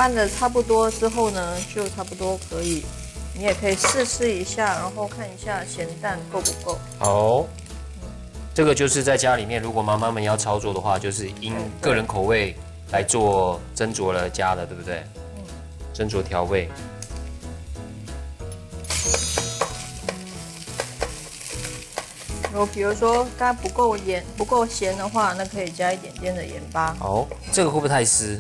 拌的差不多之后呢，就差不多可以。你也可以试吃一下，然后看一下咸淡够不够。 好，这个就是在家里面，如果妈妈们要操作的话，就是因个人口味来做斟酌了加的，对不对？斟酌调味。 如果比如说刚才不够盐、不够咸的话，那可以加一点点的盐巴。 好，这个会不会太湿？